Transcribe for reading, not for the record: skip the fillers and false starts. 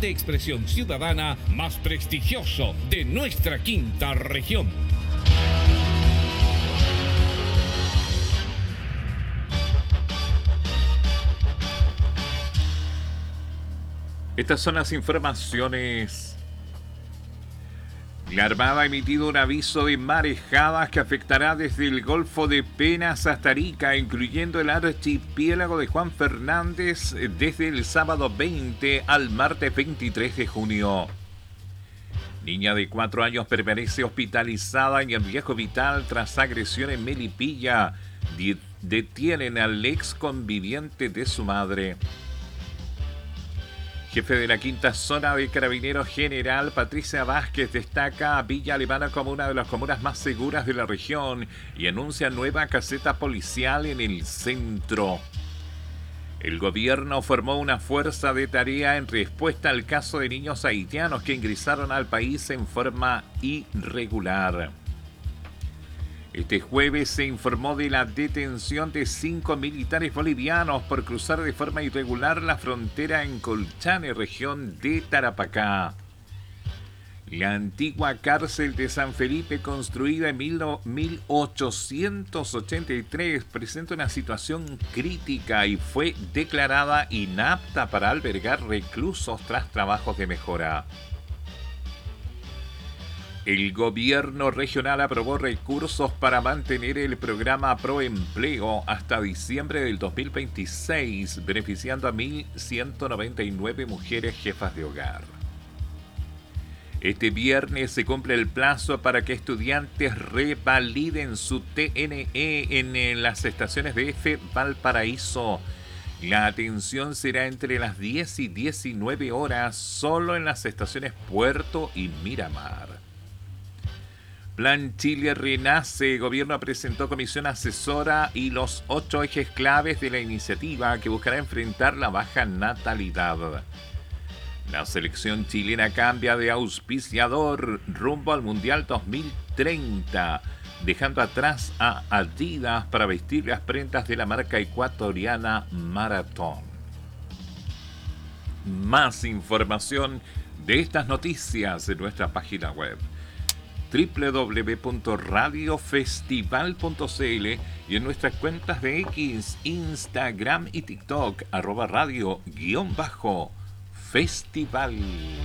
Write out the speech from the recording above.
de expresión ciudadana más prestigioso de nuestra quinta región. Estas son las informaciones. La Armada ha emitido un aviso de marejadas que afectará desde el Golfo de Penas hasta Arica, incluyendo el archipiélago de Juan Fernández, desde el sábado 20 al martes 23 de junio. Niña de 4 años permanece hospitalizada en riesgo vital tras agresión en Melipilla. Detienen al ex conviviente de su madre. Jefe de la quinta zona de Carabineros General Patricia Vázquez destaca a Villa Alemana como una de las comunas más seguras de la región y anuncia nueva caseta policial en el centro. El gobierno formó una fuerza de tarea en respuesta al caso de niños haitianos que ingresaron al país en forma irregular. Este jueves se informó de la detención de 5 militares bolivianos por cruzar de forma irregular la frontera en Colchane, región de Tarapacá. La antigua cárcel de San Felipe, construida en 1883, presenta una situación crítica y fue declarada inapta para albergar reclusos tras trabajos de mejora. El gobierno regional aprobó recursos para mantener el programa Proempleo hasta diciembre del 2026, beneficiando a 1.199 mujeres jefas de hogar. Este viernes se cumple el plazo para que estudiantes revaliden su TNE en las estaciones de F Valparaíso. La atención será entre las 10 y 19 horas solo en las estaciones Puerto y Miramar. Plan Chile Renace. Gobierno presentó comisión asesora y los 8 ejes claves de la iniciativa que buscará enfrentar la baja natalidad. La selección chilena cambia de auspiciador rumbo al Mundial 2030, dejando atrás a Adidas para vestir las prendas de la marca ecuatoriana Maratón. Más información de estas noticias en nuestra página web www.radiofestival.cl y en nuestras cuentas de X, Instagram y TikTok @radio_festival.